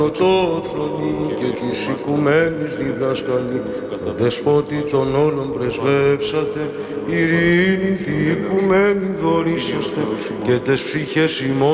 πρωτόθρονη και της οικουμένης διδασκαλή, το δεσπότη των όλων πρεσβεύσατε, ειρήνη τη οικουμένη δωρήσεστε και τες ψυχές ημών